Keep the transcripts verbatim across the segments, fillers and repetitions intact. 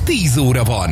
tíz óra van.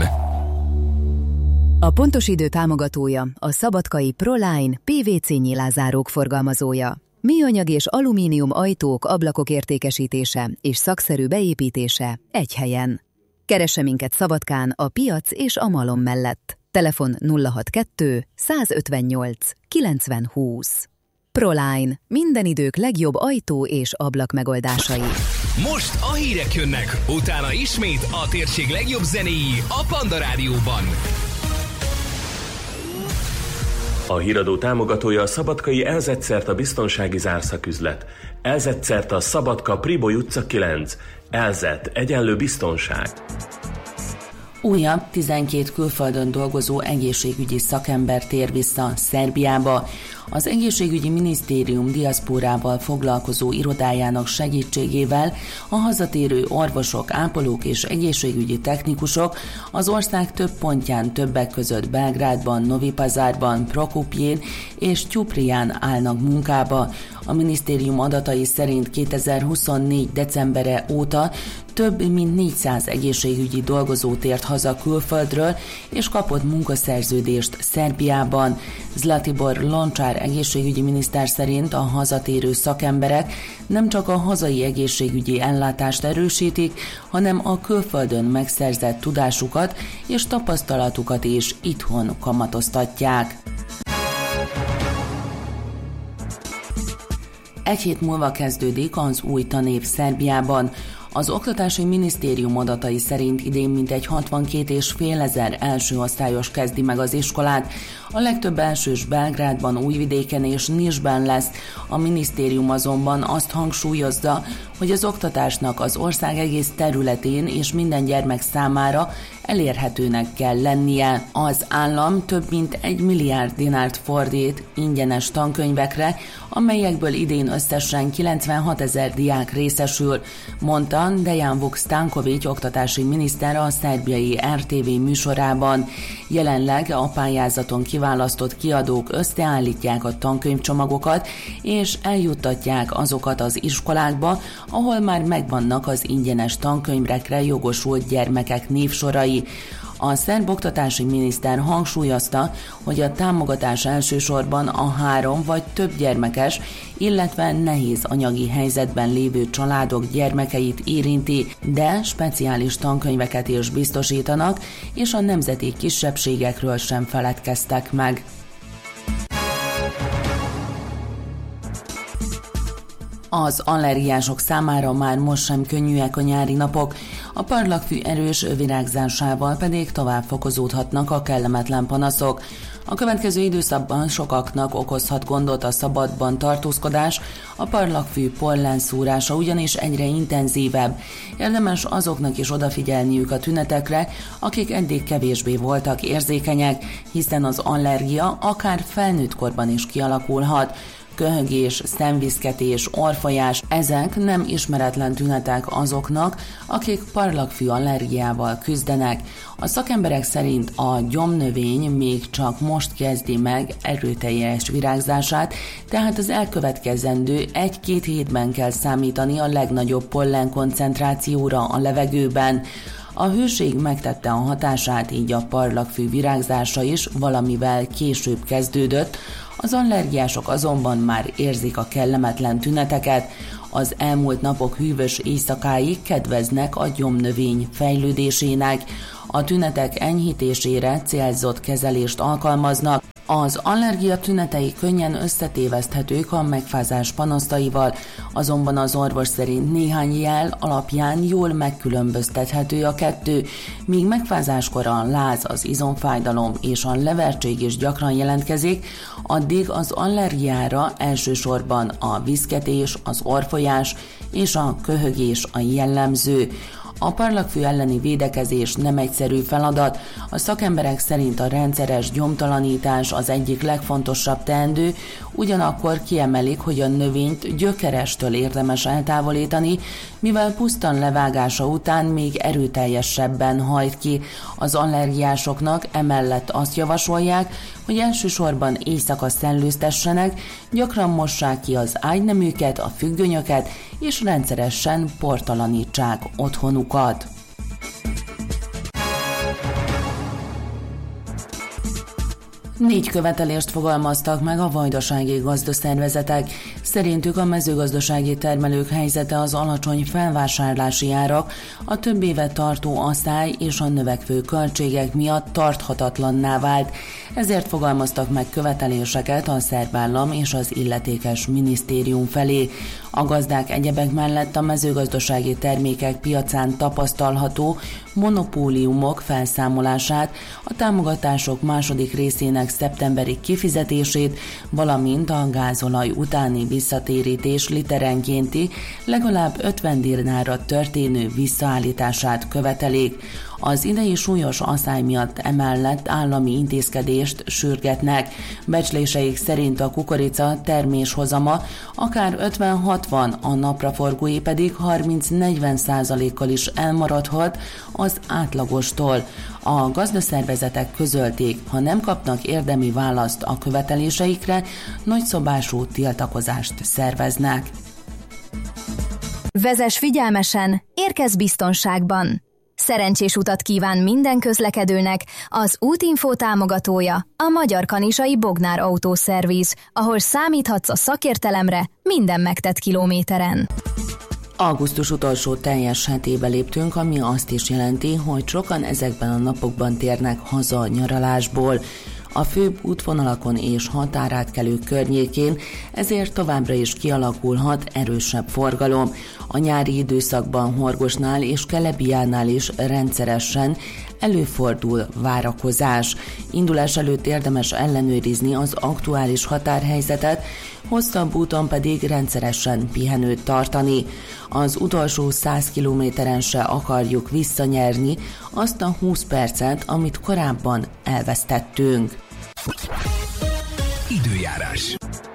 A Pontos Idő támogatója a szabadkai Proline pé vé cé nyilázárók forgalmazója. Műanyag és alumínium ajtók, ablakok értékesítése és szakszerű beépítése egy helyen. Keresse minket Szabadkán a piac és a malom mellett. Telefon nulla hatvankettő százötvennyolc kilencven húsz. Proline. Minden idők legjobb ajtó és ablak megoldásai. Most a hírek jönnek, utána ismét a térség legjobb zenéi a Panda Rádióban. A híradó támogatója a szabadkai Elzetszert a biztonsági zárszaküzlet. Elzetszert a Szabadka Priboly utca kilenc. Elzet egyenlő biztonság. Újabb tizenkét külföldön dolgozó egészségügyi szakember tér vissza Szerbiába. Az egészségügyi minisztérium diaszpórával foglalkozó irodájának segítségével a hazatérő orvosok, ápolók és egészségügyi technikusok az ország több pontján, többek között Belgrádban, Novi Pazarban, Prokupjén és Tyupriján állnak munkába. A minisztérium adatai szerint kétezer-huszonnégy decembere óta több mint négyszáz egészségügyi dolgozó tért haza külföldről és kapott munkaszerződést Szerbiában. Zlatibor Loncsár egészségügyi miniszter szerint a hazatérő szakemberek nem csak a hazai egészségügyi ellátást erősítik, hanem a külföldön megszerzett tudásukat és tapasztalatukat is itthon kamatoztatják. Egy hét múlva kezdődik az új tanév Szerbiában. Az Oktatási Minisztérium adatai szerint idén mintegy hatvankét és fél ezer első osztályos kezdi meg az iskolát. A legtöbb elsős Belgrádban, Újvidéken és Nisben lesz. A minisztérium azonban azt hangsúlyozza, hogy az oktatásnak az ország egész területén és minden gyermek számára elérhetőnek kell lennie. Az állam több mint egy milliárd dinárt fordít ingyenes tankönyvekre, amelyekből idén összesen kilencvenhat ezer diák részesül, mondta Dejan Vuk Stanković oktatási miniszter a szerbiai er té vé műsorában. Jelenleg a pályázaton kiválasztott kiadók összeállítják a tankönyvcsomagokat, és eljuttatják azokat az iskolákba, ahol már megvannak az ingyenes tankönyvekre jogosult gyermekek névsorai. A szerb oktatási miniszter hangsúlyozta, hogy a támogatás elsősorban a három vagy több gyermekes, illetve nehéz anyagi helyzetben lévő családok gyermekeit érinti, de speciális tankönyveket is biztosítanak, és a nemzeti kisebbségekről sem feledkeztek meg. Az allergiások számára már most sem könnyűek a nyári napok, a parlagfű erős virágzásával pedig tovább fokozódhatnak a kellemetlen panaszok. A következő időszakban sokaknak okozhat gondot a szabadban tartózkodás, a parlagfű pollenszúrása ugyanis egyre intenzívebb. Érdemes azoknak is odafigyelniük a tünetekre, akik eddig kevésbé voltak érzékenyek, hiszen az allergia akár felnőtt korban is kialakulhat. Köhögés, szemviszketés, orrfolyás, ezek nem ismeretlen tünetek azoknak, akik parlagfű allergiával küzdenek. A szakemberek szerint a gyomnövény még csak most kezdi meg erőteljes virágzását, tehát az elkövetkezendő egy-két hétben kell számítani a legnagyobb pollen koncentrációra a levegőben. A hőség megtette a hatását, így a parlagfű virágzása is valamivel később kezdődött, az allergiások azonban már érzik a kellemetlen tüneteket. Az elmúlt napok hűvös éjszakái kedveznek a gyomnövény fejlődésének. A tünetek enyhítésére célzott kezelést alkalmaznak. Az allergia tünetei könnyen összetéveszthetők a megfázás panasztaival, azonban az orvos szerint néhány jel alapján jól megkülönböztethető a kettő, míg megfázáskor a láz, az izomfájdalom és a levertség is gyakran jelentkezik, addig az allergiára elsősorban a viszketés, az orrfolyás és a köhögés a jellemző. A parlagfű elleni védekezés nem egyszerű feladat, a szakemberek szerint a rendszeres gyomtalanítás az egyik legfontosabb teendő, ugyanakkor kiemelik, hogy a növényt gyökerestől érdemes eltávolítani, mivel pusztan levágása után még erőteljesebben hajt ki. Az allergiásoknak emellett azt javasolják, hogy elsősorban éjszaka szellőztessenek, gyakran mossák ki az ágyneműket, a függönyöket, és rendszeresen portalanítsák otthonukat. Négy követelést fogalmaztak meg a vajdasági gazdaszervezetek. Szerintük a mezőgazdasági termelők helyzete az alacsony felvásárlási árak, a több éve tartó asszály és a növekvő költségek miatt tarthatatlanná vált. Ezért fogalmaztak meg követeléseket a szerb állam és az illetékes minisztérium felé. A gazdák egyebek mellett a mezőgazdasági termékek piacán tapasztalható monopóliumok felszámolását, a támogatások második részének szeptemberi kifizetését, valamint a gázolaj utáni visszatérítés literenkénti legalább ötven dinárra történő visszaállítását követelik. Az idei súlyos asszály miatt emellett állami intézkedést sürgetnek. Becsléseik szerint a kukorica terméshozama akár ötven-hatvan, a napraforgói pedig harminc-negyven százalékkal is elmaradhat az átlagostól. A gazdaszervezetek közölték, ha nem kapnak érdemi választ a követeléseikre, nagyszabású tiltakozást szerveznek. Vezess figyelmesen, érkezz biztonságban! Szerencsés utat kíván minden közlekedőnek az Útinfo támogatója, a Magyar Kanizsai Bognár Autószerviz, ahol számíthatsz a szakértelemre minden megtett kilométeren. Augusztus utolsó teljes hetébe léptünk, ami azt is jelenti, hogy sokan ezekben a napokban térnek haza a nyaralásból. A főbb útvonalakon és határátkelők környékén ezért továbbra is kialakulhat erősebb forgalom. A nyári időszakban Horgosnál és Kelebiánál is rendszeresen előfordul várakozás. Indulás előtt érdemes ellenőrizni az aktuális határhelyzetet, hosszabb úton pedig rendszeresen pihenőt tartani. Az utolsó száz kilométeren se akarjuk visszanyerni azt a húsz percet, amit korábban elvesztettünk. Időjárás.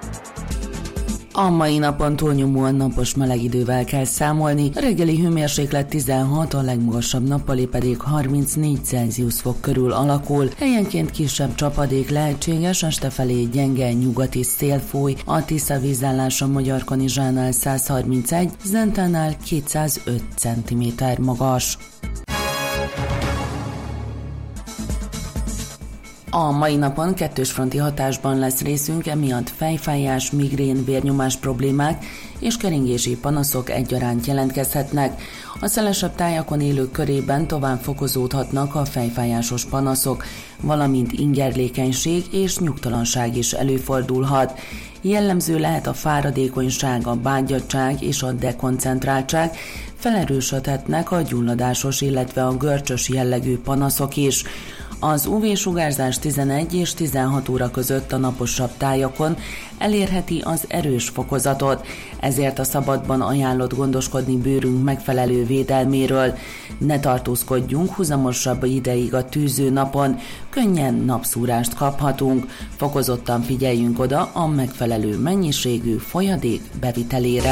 A mai napon túlnyomóan napos meleg idővel kell számolni, a reggeli hőmérséklet tizenhat, a legmagasabb nappali pedig harmincnégy Celsius fok körül alakul. Helyenként kisebb csapadék lehetséges, este felé gyenge nyugati szél fúj, a Tisza vízállása Magyar Kanizsánál száz harmincegy, Zentánál kétszázöt centiméter magas. A mai napon kettős fronti hatásban lesz részünk, emiatt fejfájás, migrén, vérnyomás problémák és keringési panaszok egyaránt jelentkezhetnek. A szelesebb tájakon élők körében tovább fokozódhatnak a fejfájásos panaszok, valamint ingerlékenység és nyugtalanság is előfordulhat. Jellemző lehet a fáradékonyság, a bágyadtság és a dekoncentráltság, felerősödhetnek a gyulladásos, illetve a görcsös jellegű panaszok is. Az ú vé-sugárzás tizenegy és tizenhat óra között a naposabb tájakon elérheti az erős fokozatot, ezért a szabadban ajánlott gondoskodni bőrünk megfelelő védelméről. Ne tartózkodjunk huzamosabb ideig a tűző napon, könnyen napszúrást kaphatunk, fokozottan figyeljünk oda a megfelelő mennyiségű folyadék bevitelére.